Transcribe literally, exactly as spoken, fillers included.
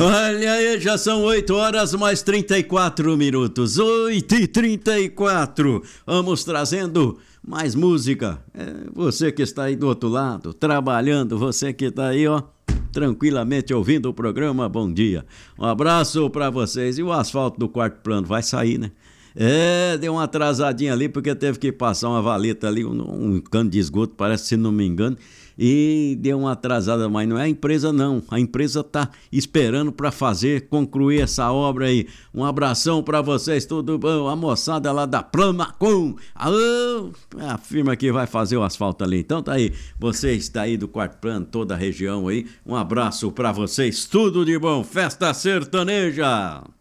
Olha aí, já são oito horas mais trinta e quatro minutos. oito e trinta e quatro. Vamos trazendo mais música. É, você que está aí do outro lado, trabalhando, você que está aí, ó, tranquilamente ouvindo o programa, bom dia. Um abraço para vocês. E o asfalto do quarto plano vai sair, né? É, deu uma atrasadinha ali porque teve que passar uma valeta ali, um, um cano de esgoto, parece, se não me engano, e deu uma atrasada, mas não é a empresa não, a empresa tá esperando para fazer, concluir essa obra aí. Um abração para vocês, tudo bom? A moçada lá da Plamacom, alô, a firma que vai fazer o asfalto ali. Então tá aí, vocês daí do quarto plano, toda a região aí, um abraço para vocês, tudo de bom, festa sertaneja!